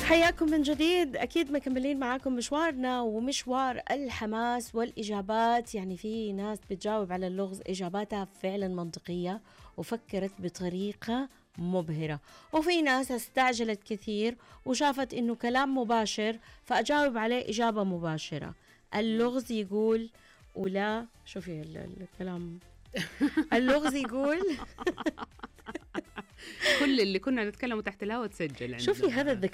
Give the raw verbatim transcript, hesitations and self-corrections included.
حياكم من جديد. أكيد مكملين معاكم مشوارنا ومشوار الحماس والإجابات. يعني في ناس بتجاوب على اللغز إجاباتها فعلا منطقية وفكرت بطريقة مبهرة، وفي ناس استعجلت كثير وشافت إنه كلام مباشر فأجاوب عليه إجابة مباشرة. اللغز يقول ولا شوفي الكلام اللغز يقول كل اللي كنا نتكلموا تحت الهواء تسجل عندنا. شوفي هذا الذكاء